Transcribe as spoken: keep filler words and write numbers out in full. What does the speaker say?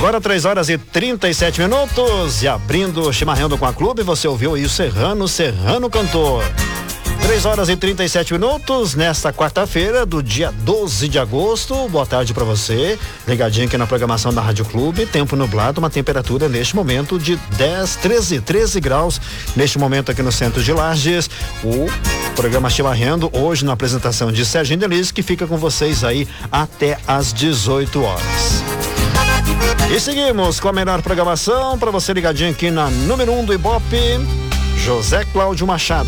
Agora três horas e trinta e sete minutos e abrindo Chimarrando com a Clube, você ouviu aí o Serrano, Serrano Cantor. três horas e trinta e sete minutos nesta quarta-feira do dia doze de agosto. Boa tarde para você, ligadinho aqui na programação da Rádio Clube. Tempo nublado, uma temperatura neste momento de dez, treze, treze graus. Neste momento aqui no centro de Lages, o programa Chimarrando hoje na apresentação de Serginho Delis, que fica com vocês aí até às dezoito horas. E seguimos com a melhor programação para você ligadinho aqui na número um do Ibope, José Cláudio Machado.